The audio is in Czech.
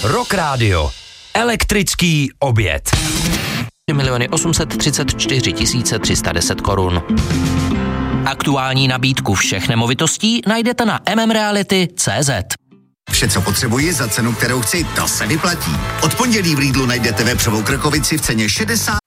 Rock Radio. Elektrický oběd. 1 834 310 korun. Aktuální nabídku všech nemovitostí najdete na mmreality.cz. Vše, co potřebuji za cenu, kterou chci, to se vyplatí. Od pondělí v Lidlu najdete vepřovou krkovici v ceně 60